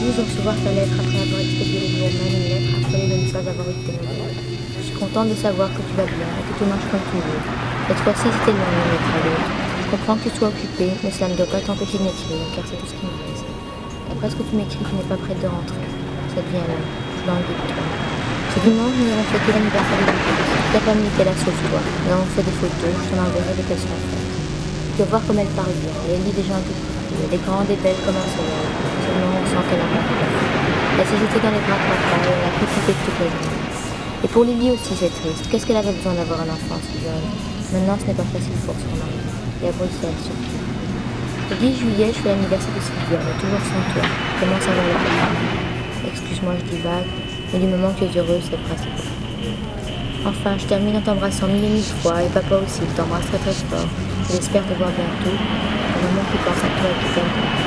juste de recevoir ta lettre après avoir expédié le jour même une lettre affolée de ne pas avoir eu de tes nouvelles. Je suis contente de savoir que tu vas bien et que tout marche comme toujours. Cette fois-ci, c'était loin d'une lettre à l'autre. Je comprends que tu sois occupé, mais cela ne doit pas t'empêcher de m'écrire, car c'est tout ce qui me reste. D'après ce que tu m'écris, tu n'es pas prête de rentrer. Ça devient long. Je suis dans le doute, toi. Ce dimanche, nous avons fêté l'anniversaire de toute la famille était là sauf toi. Nous avons fait des photos, je t'en enverrai dès qu'elles sont faites. Tu vas voir comme elle parle bien. Elle lit des gens un peu plus vieux. Elle est grande et belle comme un soleil. Seulement, on sent qu'elle a pas peur. Elle s'est jetée dans les bras de papa et elle a pu couper toute la journée. Et pour Lily aussi, c'est triste. Qu'est-ce qu'elle avait besoin d'avoir un enfant si jeune? Maintenant, ce n'est pas facile pour son mari. Et à Bruxelles, surtout. Le 10 juillet, je fais l'anniversaire de Sylvia, mais toujours sans toi. Comment ça va le papa? Excuse-moi, je dis vague, mais du moment que tu es heureuse, c'est le principal. Enfin, je termine en t'embrassant mille et mille fois, et papa aussi, il t'embrasse très très fort. J'espère te voir bientôt. Un moment qui pense à toi et qui t'aime.